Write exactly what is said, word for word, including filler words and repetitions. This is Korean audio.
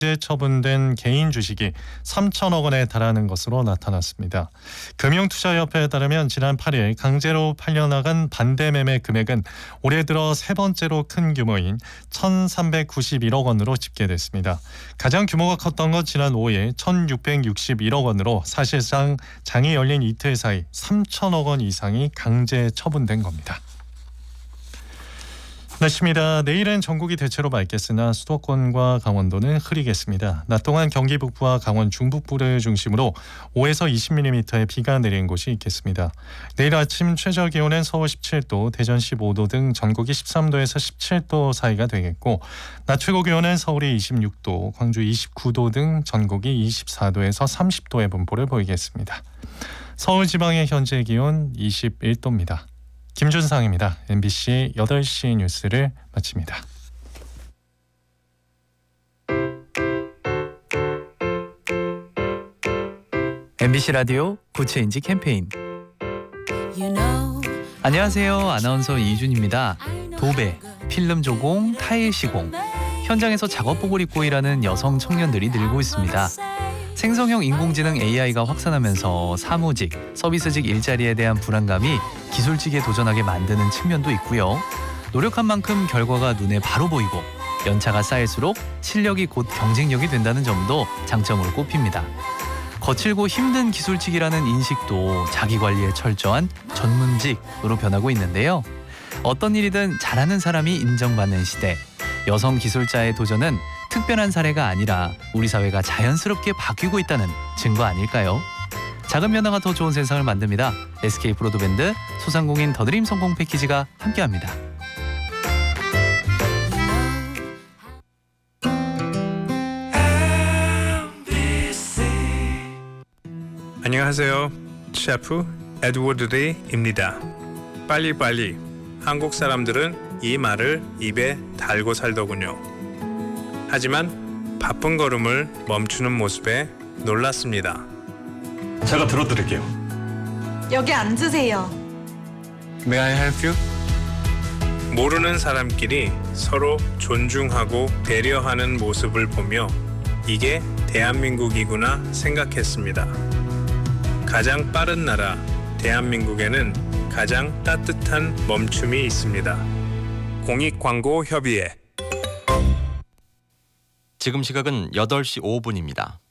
강제 처분된 개인 주식이 삼천억 원에 달하는 것으로 나타났습니다. 금융투자협회에 따르면 지난 팔 일 강제로 팔려나간 반대매매 금액은 올해 들어 세 번째로 큰 규모인 천삼백구십일억 원으로 집계됐습니다. 가장 규모가 컸던 건 지난 오 일 천육백육십일억 원으로 사실상 장이 열린 이틀 사이 삼천억 원 이상이 강제 처분된 겁니다. 날씨입니다. 내일은 전국이 대체로 맑겠으나 수도권과 강원도는 흐리겠습니다. 낮 동안 경기 북부와 강원 중북부를 중심으로 오에서 이십 밀리미터의 비가 내리는 곳이 있겠습니다. 내일 아침 최저 기온은 서울 십칠 도, 대전 십오 도 등 전국이 십삼 도에서 십칠 도 사이가 되겠고 낮 최고 기온은 서울이 이십육 도, 광주 이십구 도 등 전국이 이십사 도에서 삼십 도의 분포를 보이겠습니다. 서울 지방의 현재 기온 이십일 도입니다. 김준상입니다. 엠비씨 여덟 시 뉴스를 마칩니다. 엠비씨 라디오 구체인지 캠페인. 안녕하세요. 아나운서 이준입니다. 도배, 필름 조공, 타일 시공, 현장에서 작업복을 입고 일하는 여성 청년들이 늘고 있습니다. 생성형 인공지능 에이아이가 확산하면서 사무직, 서비스직 일자리에 대한 불안감이 기술직에 도전하게 만드는 측면도 있고요. 노력한 만큼 결과가 눈에 바로 보이고 연차가 쌓일수록 실력이 곧 경쟁력이 된다는 점도 장점으로 꼽힙니다. 거칠고 힘든 기술직이라는 인식도 자기관리에 철저한 전문직으로 변하고 있는데요. 어떤 일이든 잘하는 사람이 인정받는 시대, 여성 기술자의 도전은 특별한 사례가 아니라 우리 사회가 자연스럽게 바뀌고 있다는 증거 아닐까요? 작은 변화가 더 좋은 세상을 만듭니다. 에스케이 브로드밴드 소상공인 더드림 성공 패키지가 함께합니다. 안녕하세요. 셰프 에드워드 리입니다. 빨리빨리. 한국 사람들은 이 말을 입에 달고 살더군요. 하지만 바쁜 걸음을 멈추는 모습에 놀랐습니다. 제가 들어드릴게요. 여기 앉으세요. May I help you? 모르는 사람끼리 서로 존중하고 배려하는 모습을 보며 이게 대한민국이구나 생각했습니다. 가장 빠른 나라 대한민국에는 가장 따뜻한 멈춤이 있습니다. 공익광고협의회. 지금 시각은 여덟 시 오 분입니다.